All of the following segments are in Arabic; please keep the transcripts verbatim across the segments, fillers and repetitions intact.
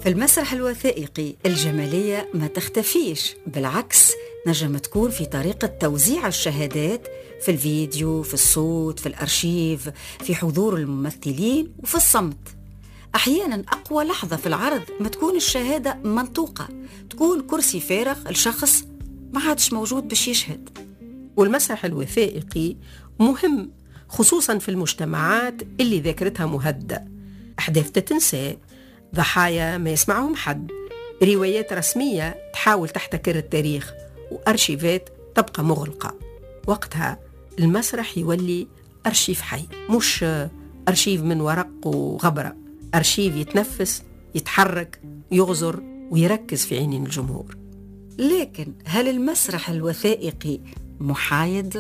في المسرح الوثائقي الجمالية ما تختفيش، بالعكس نجم تكون في طريقة توزيع الشهادات، في الفيديو، في الصوت، في الأرشيف، في حضور الممثلين وفي الصمت. أحيانا أقوى لحظة في العرض ما تكون الشهادة منطوقة، تكون كرسي فارغ، الشخص ما عادش موجود باش يشهد. والمسرح الوثائقي مهم خصوصا في المجتمعات اللي ذاكرتها مهدة، أحداث تتنسى، ضحايا ما يسمعهم حد، روايات رسمية تحاول تحتكر التاريخ، وأرشيفات تبقى مغلقة. وقتها المسرح يولي أرشيف حي، مش أرشيف من ورق وغبرة، أرشيف يتنفس، يتحرك، يغزر ويركز في عين الجمهور. لكن هل المسرح الوثائقي محايد؟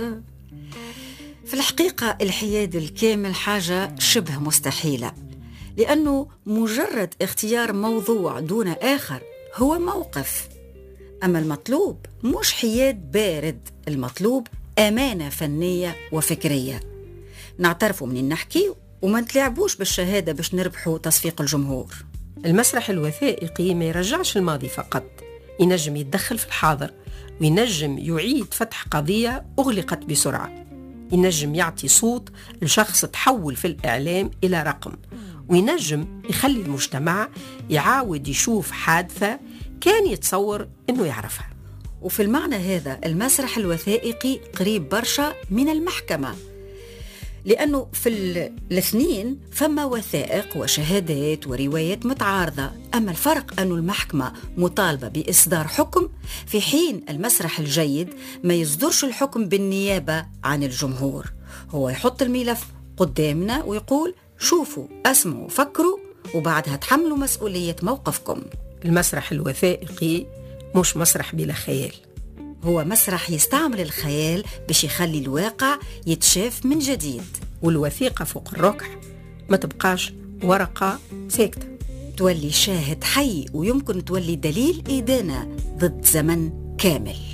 في الحقيقة الحياد الكامل حاجة شبه مستحيلة، لأنه مجرد اختيار موضوع دون آخر هو موقف. أما المطلوب مش حياد بارد، المطلوب أمانة فنية وفكرية، نعترفوا منين نحكي وما نتلاعبوش بالشهادة باش نربحوا تصفيق الجمهور. المسرح الوثائقي ما يرجعش الماضي فقط، ينجم يتدخل في الحاضر، وينجم يعيد فتح قضية أغلقت بسرعة، ينجم يعطي صوت لشخص تحول في الإعلام إلى رقم، وينجم يخلي المجتمع يعاود يشوف حادثة كان يتصور إنه يعرفها. وفي المعنى هذا المسرح الوثائقي قريب برشا من المحكمة، لأنه في الاثنين فما وثائق وشهادات وروايات متعارضة. أما الفرق أنه المحكمة مطالبة بإصدار حكم، في حين المسرح الجيد ما يصدرش الحكم بالنيابة عن الجمهور، هو يحط الملف قدامنا ويقول شوفوا، اسمعوا، فكروا، وبعدها تحملوا مسؤولية موقفكم. المسرح الوثائقي مش مسرح بلا خيال، هو مسرح يستعمل الخيال باش يخلي الواقع يتشاف من جديد. والوثيقة فوق الركح ما تبقاش ورقة ساكتة، تولي شاهد حي، ويمكن تولي دليل إدانة ضد زمن كامل.